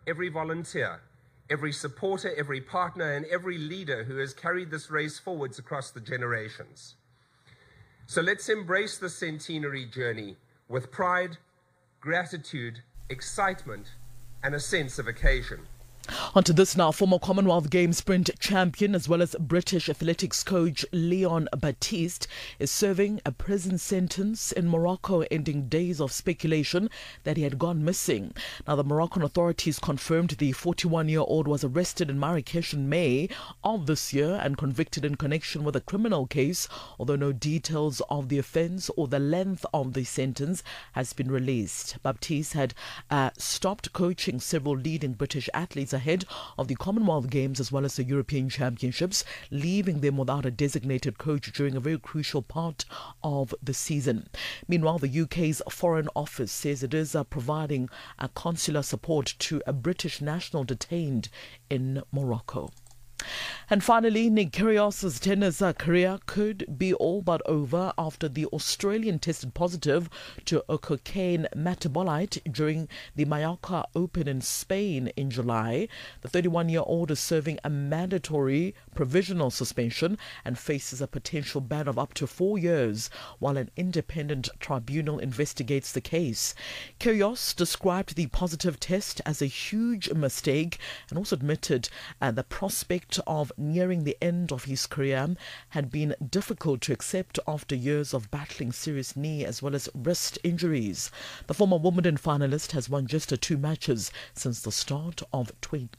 every volunteer, every supporter, every partner, and every leader who has carried this race forwards across the generations. So let's embrace the centenary journey with pride, gratitude, excitement, and a sense of occasion. On to this now. Former Commonwealth Games sprint champion as well as British athletics coach Leon Baptiste is serving a prison sentence in Morocco, ending days of speculation that he had gone missing. Now, the Moroccan authorities confirmed the 41-year-old was arrested in Marrakesh in May of this year and convicted in connection with a criminal case, although no details of the offence or the length of the sentence has been released. Baptiste had stopped coaching several leading British athletes ahead of the Commonwealth Games as well as the European Championships, leaving them without a designated coach during a very crucial part of the season. Meanwhile, the UK's Foreign Office says it is providing consular support to a British national detained in Morocco. And finally, Nick Kyrgios's tennis career could be all but over after the Australian tested positive to a cocaine metabolite during the Mallorca Open in Spain in July. The 31-year-old is serving a mandatory provisional suspension and faces a potential ban of up to 4 years while an independent tribunal investigates the case. Kyrgios described the positive test as a huge mistake and also admitted the prospect of nearing the end of his career had been difficult to accept after years of battling serious knee as well as wrist injuries. The former Wimbledon finalist has won just 2 matches since the start of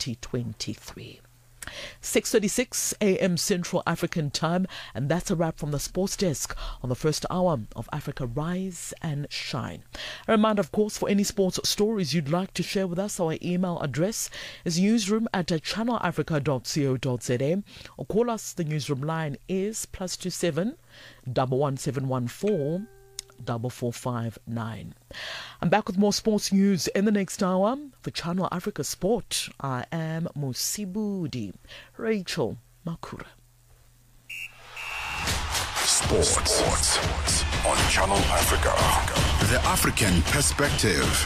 2023. 6:36 a.m. Central African Time, and that's a wrap from the Sports Desk on the first hour of Africa Rise and Shine. A reminder, of course, for any sports stories you'd like to share with us, our email address is newsroom@channelafrica.co.za, or call us. The newsroom line is +27 11714 4459. I'm back with more sports news in the next hour. For Channel Africa Sport, I am Musibudi Rachel Makura. Sports on Channel Africa. The African perspective.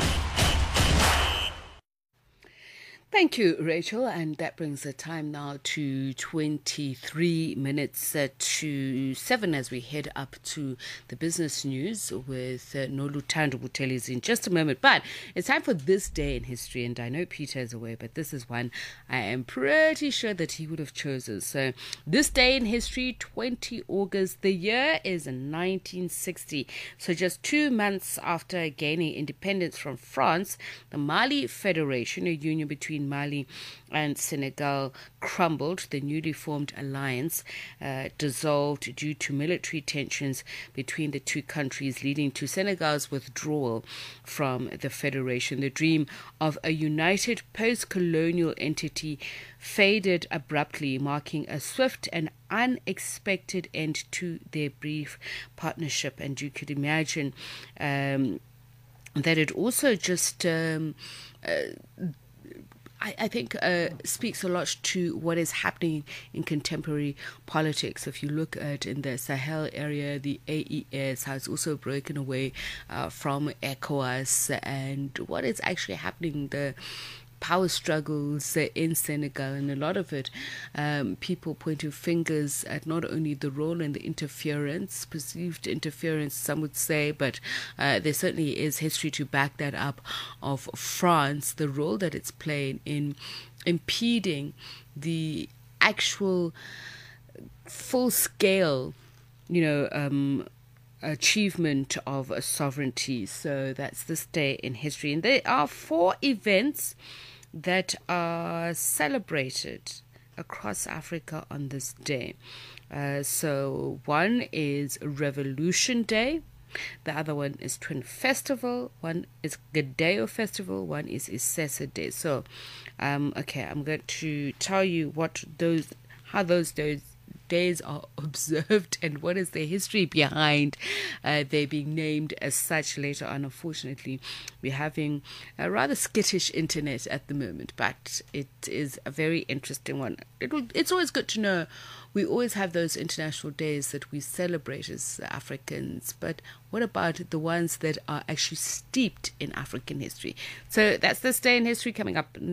Thank you, Rachel. And that brings the time now to 23 minutes to 7 as we head up to the business news with Noluthando Buthelezi in just a moment. But it's time for this day in history. And I know Peter is away, but this is one I am pretty sure that he would have chosen. So this day in history, 20 August, the year is 1960. So just 2 months after gaining independence from France, the Mali Federation, a union between Mali and Senegal, crumbled. The newly formed alliance dissolved due to military tensions between the two countries, leading to Senegal's withdrawal from the federation. The dream of a united post-colonial entity faded abruptly, marking a swift and unexpected end to their brief partnership. And you could imagine that it also just I think speaks a lot to what is happening in contemporary politics. If you look at in the Sahel area, the AES has also broken away from ECOWAS, and what is actually happening, the power struggles in Senegal, and a lot of it, people pointing fingers at not only the role and the interference, perceived interference, some would say, but there certainly is history to back that up, of France, the role that it's playing in impeding the actual full-scale, achievement of sovereignty. So that's this day in history. And there are 4 events that are celebrated across Africa on this day. So one is Revolution Day, the other one is Twin Festival, one is Gadeo Festival, one is Isesa Day. So, okay, I'm going to tell you how those days are observed and what is the history behind they being named as such later on. Unfortunately, we're having a rather skittish internet at the moment, but it is a very interesting one. It's always good to know we always have those international days that we celebrate as Africans, but what about the ones that are actually steeped in African history? So that's this day in history coming up